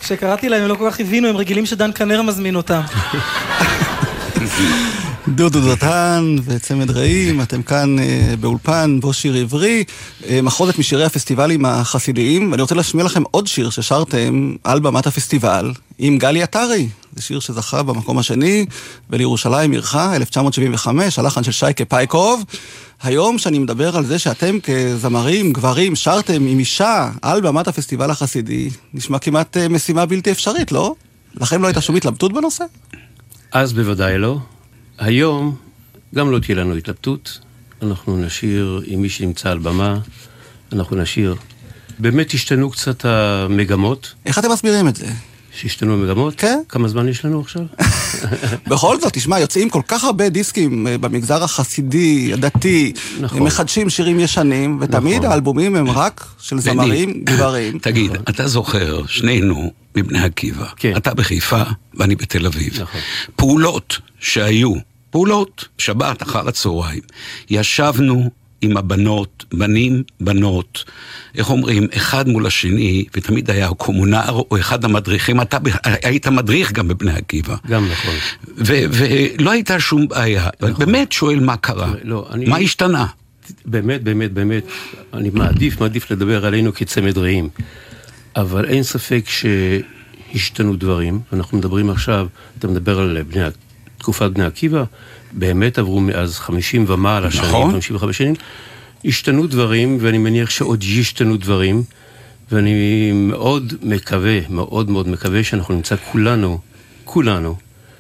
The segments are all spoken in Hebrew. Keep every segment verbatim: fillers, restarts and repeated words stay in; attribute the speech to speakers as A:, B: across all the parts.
A: כשקראתי להם, הם לא כל כך הבינו, הם רגילים שדן כנר מזמין אותם.
B: דודו דותן וצמד רעים, אתם כאן אה, באולפן בו שיר עברי, אה, מחוזת משירי הפסטיבלים החסידיים, ואני רוצה להשמיע לכם עוד שיר ששרתם על במת הפסטיבל עם גלי עטרי. זה שיר שזכה במקום השני, ולירושלים עירך, אלף תשע מאות שבעים וחמש, הלחן של שייקה פייקוב. היום שאני מדבר על זה שאתם כזמרים, גברים, שרתם עם אישה על במת הפסטיבל החסידי, נשמע כמעט אה, משימה בלתי אפשרית, לא? לכם לא הייתה שום התלבטות בנושא?
C: אז בוודאי לא. היום גם לא תהיה לנו התלבטות, אנחנו נשאיר עם מי שנמצא על במה, אנחנו נשאיר. באמת השתנו קצת המגמות.
B: איך אתם מסבירים את זה?
C: שהשתנו המגמות?
B: כן.
C: כמה זמן יש לנו עכשיו?
B: בכל זאת, תשמע, יוצאים כל כך הרבה דיסקים במגזר החסידי, הדתי, הם מחדשים שירים ישנים, ותמיד האלבומים הם רק של זמרים גברים.
D: תגיד, אתה זוכר, שנינו מבני עקיבא, אתה בחיפה ואני בתל אביב. פעולות שהיו, פעולות, שבת אחר הצהריים, ישבנו עם הבנות, בנים, בנות, איך אומרים, אחד מול השני, ותמיד היה קומונר, או אחד המדריכים, אתה היית מדריך גם בבני עקיבא.
C: גם נכון.
D: ולא הייתה שום בעיה. באמת שואל מה קרה, מה השתנה?
C: באמת, באמת, באמת, אני מעדיף, מעדיף לדבר עלינו כצמד רעים, אבל אין ספק שהשתנו דברים, ואנחנו מדברים עכשיו, אתה מדבר על בני, תקופת בני עקיבא, באמת עברו מאז חמישים ומעלה השנים, נכון? חמישים וחמש שנים, השתנו דברים, ואני מניח שעוד ישתנו דברים, ואני מאוד מקווה, מאוד מאוד מקווה שאנחנו נמצא כולנו, כולנו,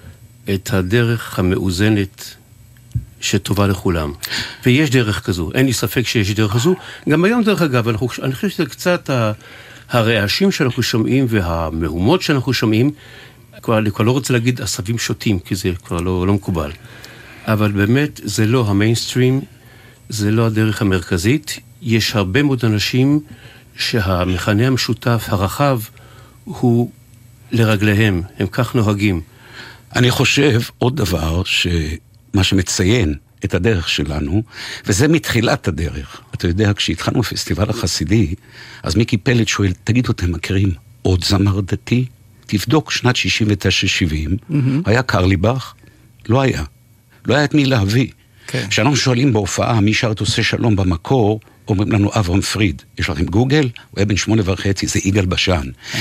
C: את הדרך המאוזנת שטובה לכולם. ויש דרך כזו, אין לי ספק שיש דרך כזו. גם היום דרך אגב, אנחנו, אני חושב שזה קצת ה, הרעשים שאנחנו שומעים והמהומות שאנחנו שומעים, כבר, אני כבר לא רוצה להגיד עשבים שוטים, כי זה כבר לא, לא מקובל. אבל באמת זה לא המיינסטרים, זה לא הדרך המרכזית. יש הרבה מאוד אנשים שהמכנה המשותף הרחב הוא לרגליהם, הם כך נוהגים.
D: אני חושב עוד דבר שמה שמציין את הדרך שלנו, וזה מתחילת הדרך. אתה יודע, כשהתחלנו בפסטיבל החסידי, אז מיקי פלט שואל, תגידו, אתם מכירים עוד זמר דתי? תבדוק שנת שישים ותשע שבעים, mm-hmm. היה קרליבך? לא היה. לא היה את מי להביא. כשאנחנו okay. שואלים בהופעה, מי שרת עושה שלום במקור, אומרים לנו אברהם פריד. יש לכם גוגל? הוא היה בן שמונה וחצי, זה יגאל בשן. Uh-huh.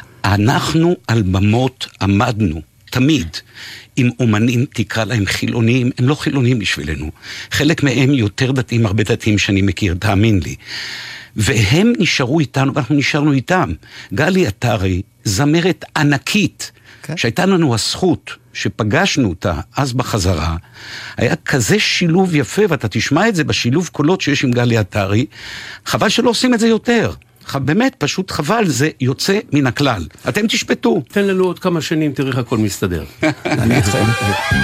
D: אנחנו על במות עמדנו, תמיד, עם אומנים, תקרא להם חילוניים, הם לא חילוניים בשבילנו. חלק מהם יותר דתיים, הרבה דתיים שאני מכיר, תאמין לי. והם נשארו איתנו, ואנחנו נשארנו איתם. גלי עטרי, זמרת ענקית, okay. שהייתה לנו הזכות, שפגשנו אותה אז בחזרה, היה כזה שילוב יפה, ואתה תשמע את זה בשילוב קולות שיש עם גלי עטרי, חבל שלא עושים את זה יותר. באמת, פשוט חבל, זה יוצא מן הכלל. אתם תשפטו.
C: תן לנו עוד כמה שנים, תראה איך הכל מסתדר.
B: אני איתכם.